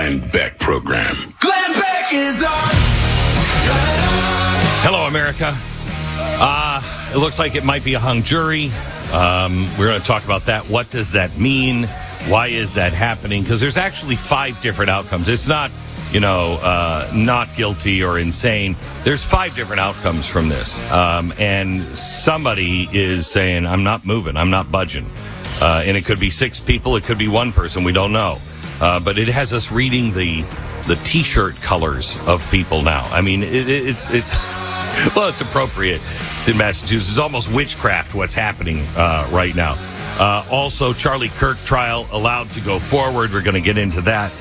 Glenn Beck Program. Glenn Beck is on. Hello, America. It looks like it might be a hung jury. We're going to talk about that. What does that mean? Why is that happening? Because there's actually 5 different outcomes. It's not, not guilty or insane. There's 5 different outcomes from this. And somebody is saying, I'm not moving. I'm not budging. And it could be 6 people. It could be 1 person. We don't know. But it has us reading the T-shirt colors of people now. I mean, it's appropriate. It's in Massachusetts. It's almost witchcraft what's happening right now. Also, Charlie Kirk trial allowed to go forward. We're going to get into that.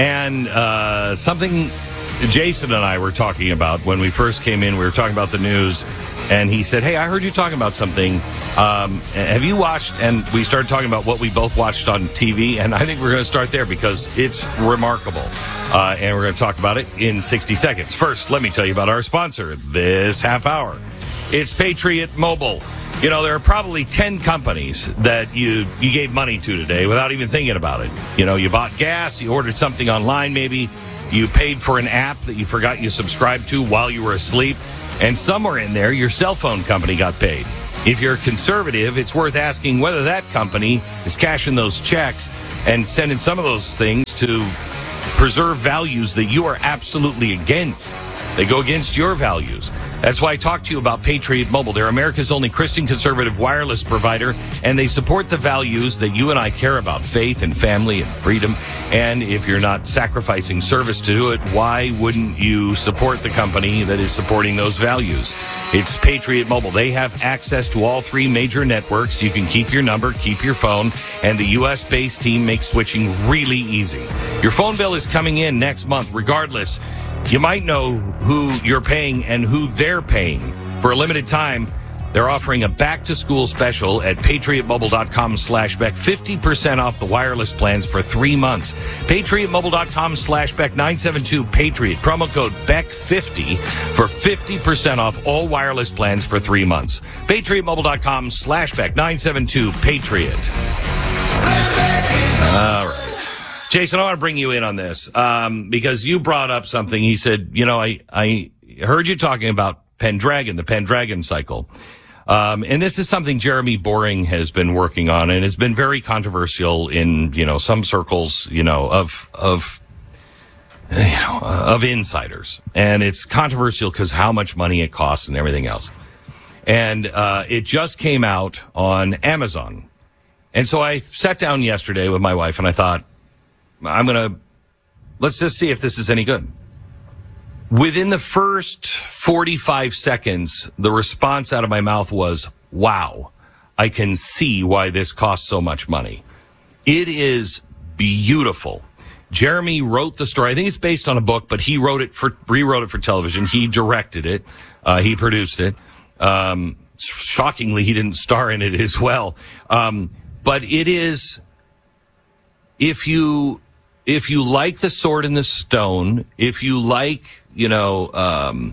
And something Jason and I were talking about when we first came in. We were talking about the news. And he said, hey, I heard you talking about something. Have you watched? And we started talking about what we both watched on TV. And I think we're going to start there because it's remarkable. And we're going to talk about it in 60 seconds. First, let me tell you about our sponsor this half hour. It's Patriot Mobile. You know, there are probably 10 companies that you gave money to today without even thinking about it. You know, you bought gas, you ordered something online maybe, you paid for an app that you forgot you subscribed to while you were asleep. And somewhere in there, your cell phone company got paid. If you're conservative, it's worth asking whether that company is cashing those checks and sending some of those things to preserve values that you are absolutely against. They go against your values. That's why I talked to you about Patriot Mobile. They're America's only Christian conservative wireless provider, and they support the values that you and I care about, faith and family and freedom. And if you're not sacrificing service to do it, why wouldn't you support the company that is supporting those values? It's Patriot Mobile. They have access to all 3 major networks. You can keep your number, keep your phone, and the U.S.-based team makes switching really easy. Your phone bill is coming in next month regardless. You might know who you're paying and who they're paying. For a limited time, they're offering a back-to-school special at patriotmobile.com/Beck. 50% off the wireless plans for 3 months. patriotmobile.com/Beck. 972-PATRIOT. Promo code BECK50 for 50% off all wireless plans for 3 months. patriotmobile.com/Beck. 972-PATRIOT. All right. Jason, I want to bring you in on this because you brought up something. He said, I heard you talking about Pendragon, the Pendragon cycle. And this is something Jeremy Boring has been working on and has been very controversial in, some circles, of insiders. And it's controversial because how much money it costs and everything else. And it just came out on Amazon. And so I sat down yesterday with my wife and I thought, let's just see if this is any good. Within the first 45 seconds, the response out of my mouth was, wow, I can see why this costs so much money. It is beautiful. Jeremy wrote the story. I think it's based on a book, but he rewrote it for television. He directed it. He produced it. Shockingly, he didn't star in it as well. But it is, if you like The Sword in the Stone, if you like, The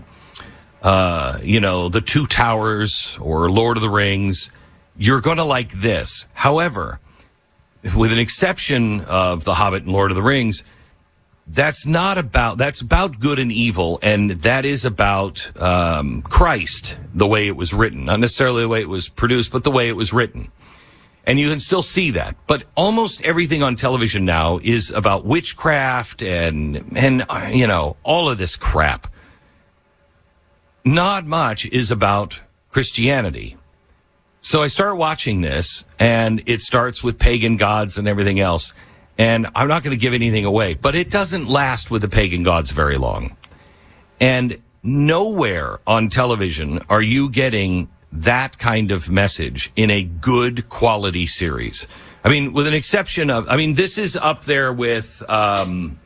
Two Towers or Lord of the Rings, you're going to like this. However, with an exception of The Hobbit and Lord of the Rings, that's about good and evil, and that is about Christ, the way it was written. Not necessarily the way it was produced, but the way it was written. And you can still see that. But almost everything on television now is about witchcraft and all of this crap. Not much is about Christianity. So I start watching this, and it starts with pagan gods and everything else. And I'm not going to give anything away, but it doesn't last with the pagan gods very long. And nowhere on television are you getting that kind of message in a good quality series. I mean, with an exception of, this is up there with, The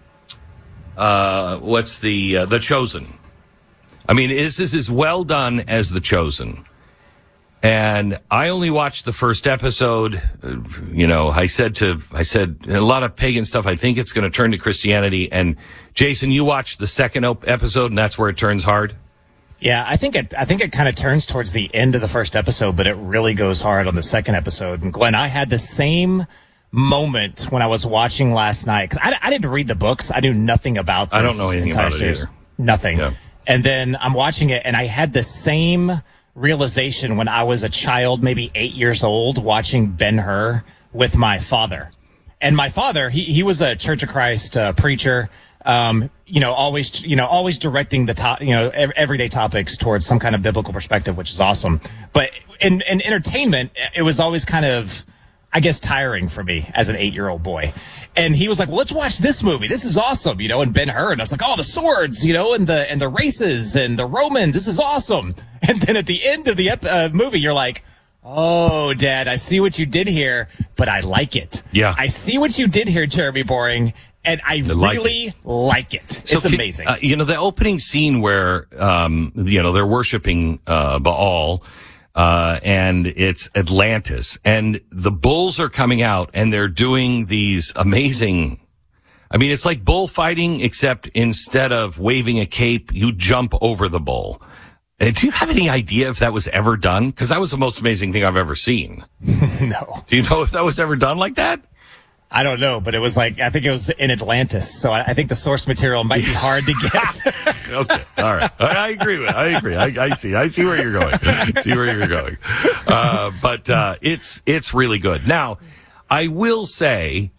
Chosen. This is as well done as The Chosen. And I only watched the first episode. I said a lot of pagan stuff. I think it's going to turn to Christianity. And Jason, you watched the second episode and that's where it turns hard. Yeah, I think it kind of turns towards the end of the first episode, but it really goes hard on the second episode. And Glenn, I had the same moment when I was watching last night, because I didn't read the books. I knew nothing about this. I don't know anything entire about it series. either. Nothing. Yeah. And then I'm watching it, and I had the same realization when I was a child, maybe 8 years old, watching Ben-Hur with my father. And my father, he was a Church of Christ preacher, always directing the everyday topics towards some kind of biblical perspective, which is awesome. But in entertainment, it was always kind of, I guess, tiring for me as an 8-year-old boy. And he was like, well, let's watch this movie. This is awesome, and Ben-Hur. And I was like, oh, the swords, and the races and the Romans. This is awesome. And then at the end of the movie, you're like, oh, Dad, I see what you did here, but I like it. Yeah. I see what you did here, Jeremy Boring, and I really like it. It's amazing. The opening scene where, they're worshiping Baal, and it's Atlantis, and the bulls are coming out, and they're doing these amazing, it's like bullfighting, except instead of waving a cape, you jump over the bull. Do you have any idea if that was ever done? Because that was the most amazing thing I've ever seen. No. Do you know if that was ever done like that? I don't know, but it was I think it was in Atlantis, so I think the source material might be hard to get. Okay, all right. I agree with it. I agree. I see where you're going. But it's really good. Now, I will say,